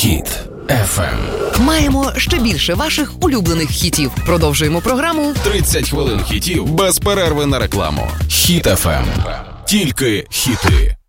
Хіт FM. Маємо ще більше ваших улюблених хітів. Продовжуємо програму 30 хвилин хітів без перерви на рекламу. Хіт FM. Тільки хіти.